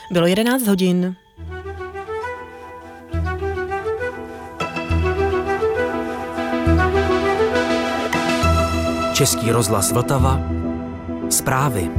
Bylo 11 hodin. Český rozhlas Vltava. Zprávy.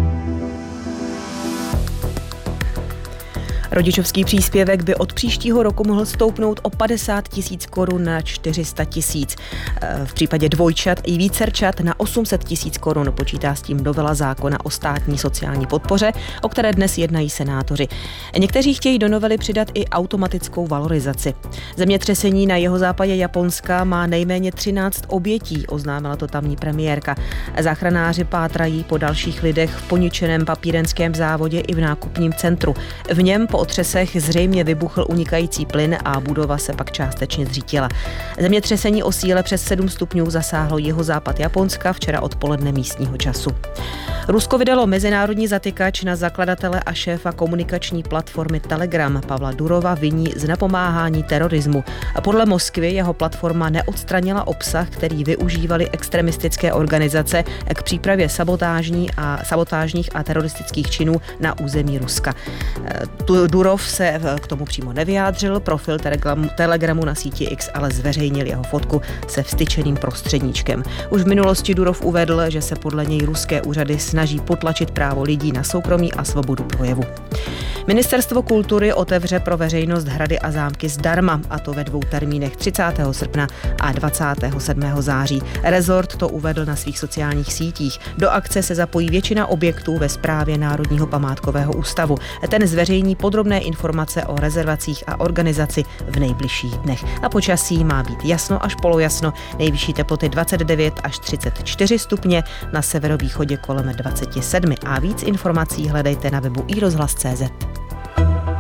Rodičovský příspěvek by od příštího roku mohl stoupnout o 50 000 korun na 400 000. V případě dvojčat i vícerčat na 800 000 korun. Počítá s tím novela zákona o státní sociální podpoře, o které dnes jednají senátoři. Někteří chtějí do novely přidat i automatickou valorizaci. Zemětřesení na jihozápadě Japonska má nejméně 13 obětí, oznámila to tamní premiérka. Záchranáři pátrají po dalších lidech v poničeném papírenském závodě i v nákupním centru. V něm po otřesech zřejmě vybuchl unikající plyn a budova se pak částečně zřítila. Zemětřesení o síle přes 7 stupňů zasáhlo jihozápad Japonska včera odpoledne místního času. Rusko vydalo mezinárodní zatykač na zakladatele a šéfa komunikační platformy Telegram. Pavla Durova viní z napomáhání terorismu. Podle Moskvy jeho platforma neodstranila obsah, který využívaly extremistické organizace k přípravě sabotážních a teroristických činů na území Ruska. Durov se k tomu přímo nevyjádřil, profil Telegramu na síti X ale zveřejnil jeho fotku se vstyčeným prostředníčkem. Už v minulosti Durov uvedl, že se podle něj ruské úřady snaží potlačit právo lidí na soukromí a svobodu projevu. Ministerstvo kultury otevře pro veřejnost hrady a zámky zdarma, a to ve 2 termínech 30. srpna a 27. září. Rezort to uvedl na svých sociálních sítích. Do akce se zapojí většina objektů ve správě Národního památkového ústavu. Ten zveřejní podrobné informace o rezervacích a organizaci v nejbližších dnech. A počasí má být jasno až polojasno, nejvyšší teploty 29 až 34 stupně, na severovýchodě kolem 27. A víc informací hledejte na webu iRozhlas.cz.